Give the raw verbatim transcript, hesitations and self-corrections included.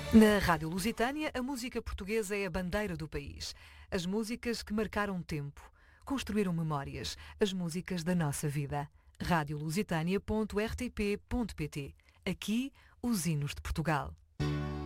Na Rádio Lusitânia, a música portuguesa é a bandeira do país. As músicas que marcaram tempo, construíram memórias, as músicas da nossa vida. rádio lusitânia ponto r t p ponto p t. Aqui, os hinos de Portugal.